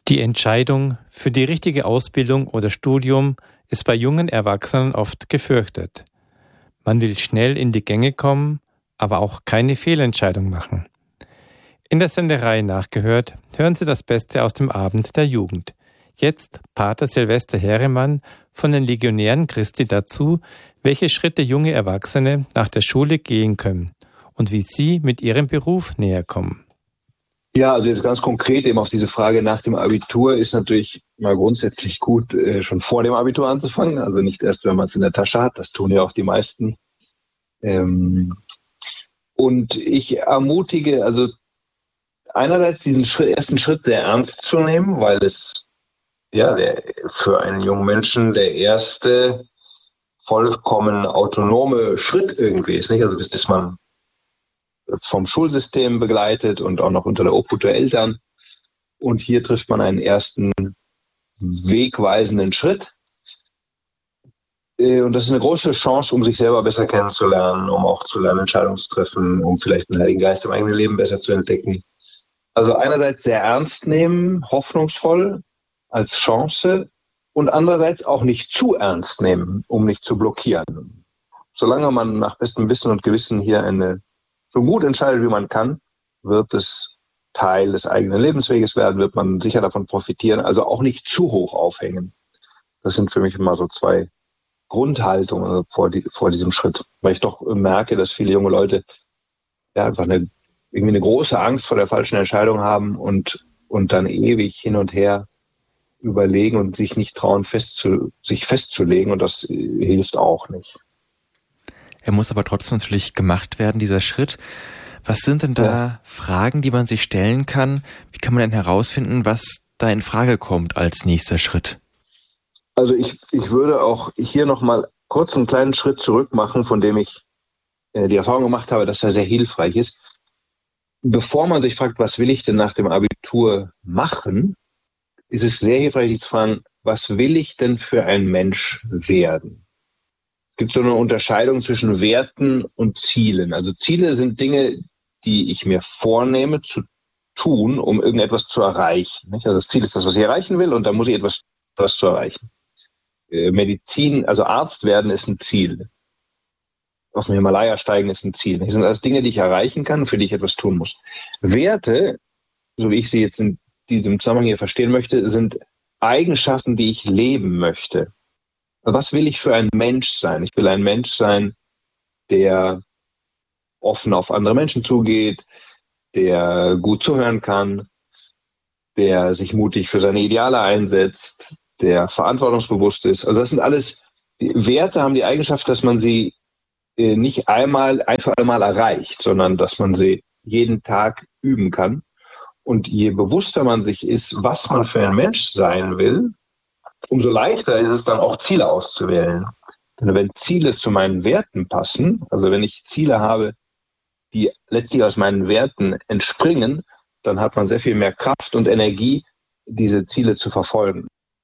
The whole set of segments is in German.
Die Entscheidung für die richtige Ausbildung oder Studium ist bei jungen Erwachsenen oft gefürchtet. Man will schnell in die Gänge kommen, aber auch keine Fehlentscheidung machen. In der Sendereihe Nachgehört hören Sie das Beste aus dem Abend der Jugend. Jetzt Pater Silvester Heeremann von den Legionären Christi dazu, welche Schritte junge Erwachsene nach der Schule gehen können und wie sie mit ihrem Beruf näher kommen. Ja, also jetzt ganz konkret eben auf diese Frage nach dem Abitur ist natürlich mal grundsätzlich gut, schon vor dem Abitur anzufangen. Also nicht erst, wenn man es in der Tasche hat. Das tun ja auch die meisten. Und ich ermutige, also einerseits diesen ersten Schritt sehr ernst zu nehmen, weil es für einen jungen Menschen der erste vollkommen autonome Schritt irgendwie ist. Nicht? Also bis das man vom Schulsystem begleitet und auch noch unter der Obhut der Eltern. Und hier trifft man einen ersten wegweisenden Schritt. Und das ist eine große Chance, um sich selber besser kennenzulernen, um auch zu lernen, Entscheidungen zu treffen, um vielleicht den Heiligen Geist im eigenen Leben besser zu entdecken. Also einerseits sehr ernst nehmen, hoffnungsvoll als Chance und andererseits auch nicht zu ernst nehmen, um nicht zu blockieren. Solange man nach bestem Wissen und Gewissen hier so gut entscheidet, wie man kann, wird es Teil des eigenen Lebensweges werden, wird man sicher davon profitieren, also auch nicht zu hoch aufhängen. Das sind für mich immer so zwei Grundhaltungen vor diesem Schritt, weil ich doch merke, dass viele junge Leute einfach irgendwie eine große Angst vor der falschen Entscheidung haben und dann ewig hin und her überlegen und sich nicht trauen, sich festzulegen, und das hilft auch nicht. Er muss aber trotzdem natürlich gemacht werden, dieser Schritt. Was sind denn da Fragen, die man sich stellen kann? Wie kann man denn herausfinden, was da in Frage kommt als nächster Schritt? Also ich würde auch hier nochmal kurz einen kleinen Schritt zurück machen, von dem ich die Erfahrung gemacht habe, dass er sehr hilfreich ist. Bevor man sich fragt, was will ich denn nach dem Abitur machen, ist es sehr hilfreich, sich zu fragen, was will ich denn für ein Mensch werden? Es gibt so eine Unterscheidung zwischen Werten und Zielen. Also Ziele sind Dinge, die ich mir vornehme zu tun, um irgendetwas zu erreichen. Also das Ziel ist das, was ich erreichen will, und da muss ich etwas zu erreichen. Medizin, also Arzt werden, ist ein Ziel. Aus dem Himalaya steigen ist ein Ziel. Das sind alles Dinge, die ich erreichen kann, für die ich etwas tun muss. Werte, so wie ich sie jetzt in diesem Zusammenhang hier verstehen möchte, sind Eigenschaften, die ich leben möchte. Was will ich für ein Mensch sein? Ich will ein Mensch sein, der offen auf andere Menschen zugeht, der gut zuhören kann, der sich mutig für seine Ideale einsetzt, der verantwortungsbewusst ist. Also das sind alles, die Werte haben die Eigenschaft, dass man sie nicht einfach einmal erreicht, sondern dass man sie jeden Tag üben kann. Und je bewusster man sich ist, was man für ein Mensch sein will, umso leichter ist es dann auch, Ziele auszuwählen. Denn wenn Ziele zu meinen Werten passen, also wenn ich Ziele habe, die letztlich aus meinen Werten entspringen, dann hat man sehr viel mehr Kraft und Energie, diese Ziele zu verfolgen.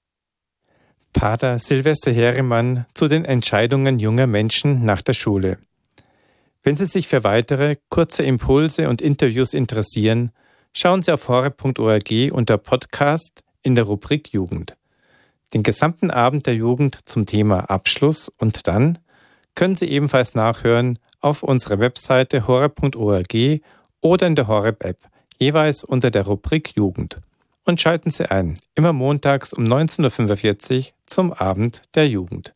Pater Silvester Heeremann zu den Entscheidungen junger Menschen nach der Schule. Wenn Sie sich für weitere kurze Impulse und Interviews interessieren, schauen Sie auf horeb.org unter Podcast in der Rubrik Jugend. Den gesamten Abend der Jugend zum Thema Abschluss und dann können Sie ebenfalls nachhören auf unserer Webseite horeb.org oder in der Horeb-App, jeweils unter der Rubrik Jugend. Und schalten Sie ein, immer montags um 19.45 Uhr zum Abend der Jugend.